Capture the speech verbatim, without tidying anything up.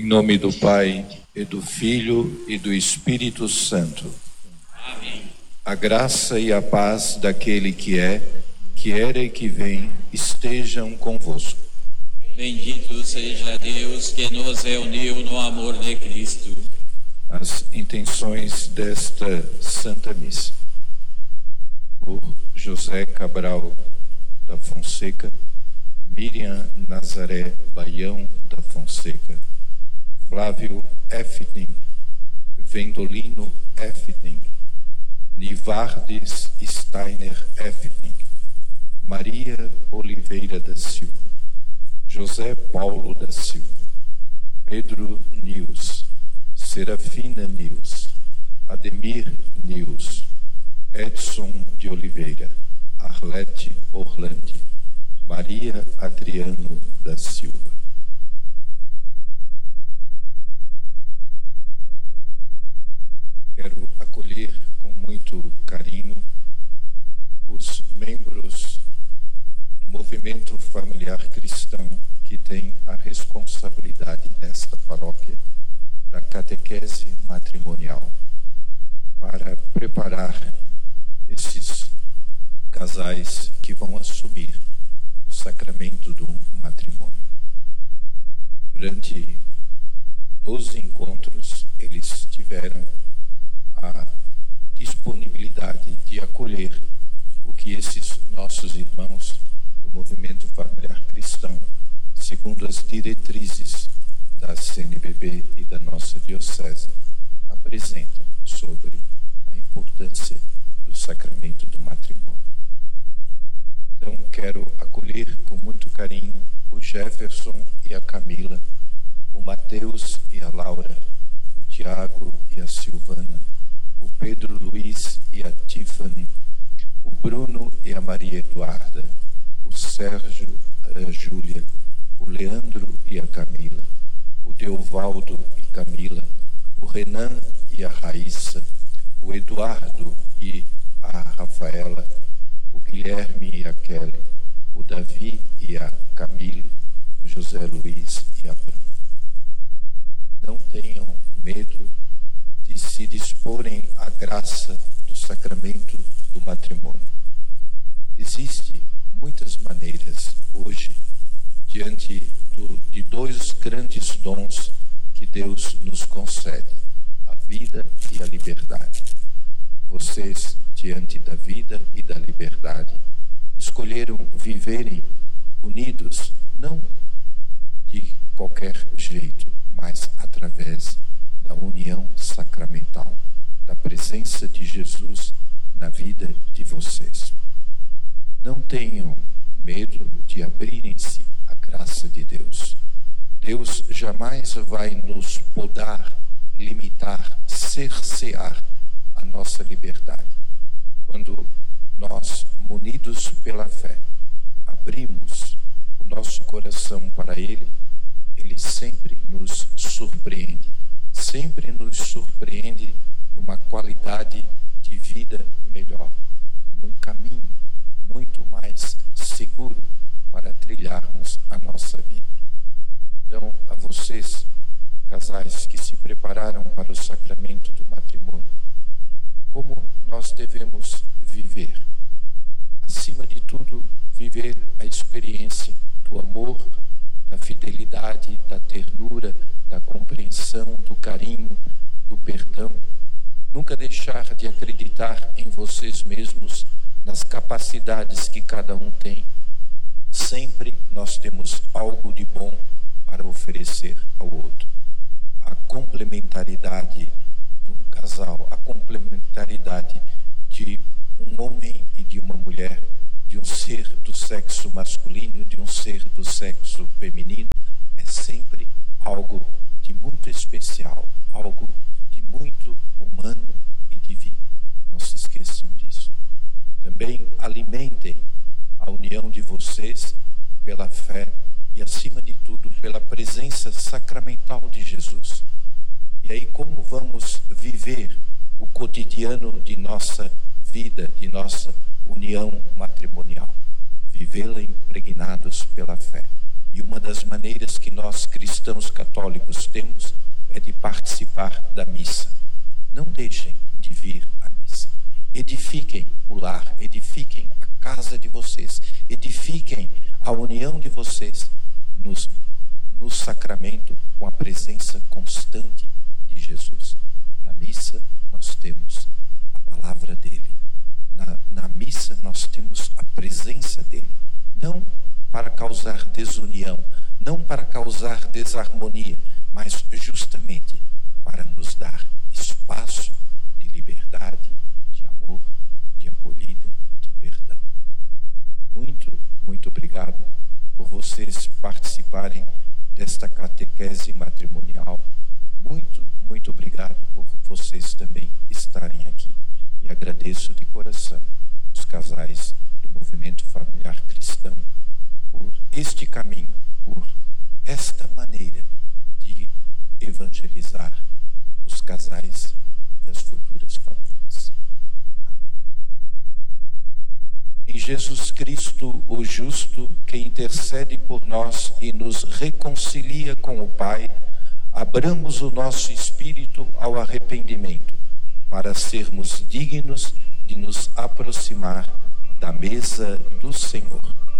Em nome do Pai, e do Filho, e do Espírito Santo. Amém. A graça e a paz daquele que é, que era e que vem, estejam convosco. Bendito seja Deus que nos reuniu no amor de Cristo. As intenções desta Santa Missa. Por José Cabral da Fonseca, Miriam Nazaré Baião da Fonseca, Flávio Efting, Vendolino Efting, Nivardes Steiner Efting, Maria Oliveira da Silva, José Paulo da Silva, Pedro Nils, Serafina Nils, Ademir Nils, Edson de Oliveira, Arlete Orlandi, Maria Adriano da Silva. Quero acolher com muito carinho os membros do movimento familiar cristão que tem a responsabilidade nesta paróquia da catequese matrimonial, para preparar esses casais que vão assumir o sacramento do matrimônio. Durante doze encontros, eles tiveram a disponibilidade de acolher o que esses nossos irmãos do movimento familiar cristão, segundo as diretrizes da C N B B e da nossa diocese, apresentam sobre a importância do sacramento do matrimônio. Então, quero acolher com muito carinho o Jefferson e a Camila, o Mateus e a Laura, o Tiago e a Silvana, o Pedro Luiz e a Tiffany, o Bruno e a Maria Eduarda, o Sérgio e a Júlia, o Leandro e a Camila, o Deovaldo e Camila, o Renan e a Raíssa, o Eduardo e a Rafaela, o Guilherme e a Kelly, o Davi e a Camille, o José Luiz e a Bruna. Não tenham medo de se disporem à graça do sacramento do matrimônio. Existem muitas maneiras hoje, diante do, de dois grandes dons que Deus nos concede, a vida e a liberdade. Vocês, diante da vida e da liberdade, escolheram viverem unidos, não de qualquer jeito, mas através da união sacramental, da presença de Jesus na vida de vocês. Não tenham medo de abrirem-se à graça de Deus. Deus jamais vai nos podar, limitar, cercear a nossa liberdade. Quando nós, munidos pela fé, abrimos o nosso coração para Ele, Ele sempre nos surpreende, sempre nos surpreende numa qualidade de vida melhor, num caminho muito mais seguro para trilharmos a nossa vida. Então, a vocês, casais que se prepararam para o sacramento do matrimônio, como nós devemos viver? Acima de tudo, viver a experiência do amor, da fidelidade, da ternura, da compreensão, do carinho, do perdão. Nunca deixar de acreditar em vocês mesmos, nas capacidades que cada um tem. Sempre nós temos algo de bom para oferecer ao outro. A complementaridade de um casal, a complementaridade de um homem e de uma mulher, de um ser do sexo masculino e de um ser do sexo feminino, é sempre algo de muito especial, algo de muito humano e divino. Não se esqueçam disso. Também alimentem a união de vocês pela fé e, acima de tudo, pela presença sacramental de Jesus. E aí, como vamos viver o cotidiano de nossa vida, de nossa união matrimonial? Vivê-la impregnados pela fé. E uma das maneiras que nós cristãos católicos temos é de participar da missa. Não deixem de vir à missa. Edifiquem o lar, edifiquem a casa de vocês, edifiquem a união de vocês nos, no sacramento com a presença constante de Jesus. Na missa nós temos a palavra dele. Na, na missa nós temos a presença dele. Não para causar desunião, não para causar desarmonia, mas justamente para nos dar espaço de liberdade, de amor, de acolhida, de perdão. Muito, muito obrigado por vocês participarem desta catequese matrimonial. Muito, muito obrigado por vocês também estarem aqui. E agradeço de coração os casais do Movimento Familiar Cristão por este caminho, por esta maneira de evangelizar os casais e as futuras famílias. Amém. Em Jesus Cristo, o justo, que intercede por nós e nos reconcilia com o Pai, abramos o nosso espírito ao arrependimento, para sermos dignos de nos aproximar da mesa do Senhor.